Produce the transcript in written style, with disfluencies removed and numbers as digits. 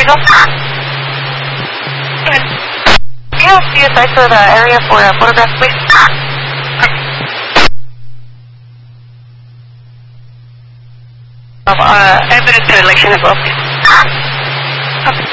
Eagle. Do you have CSI to the area for a photograph, please? Evidence to election as well, please.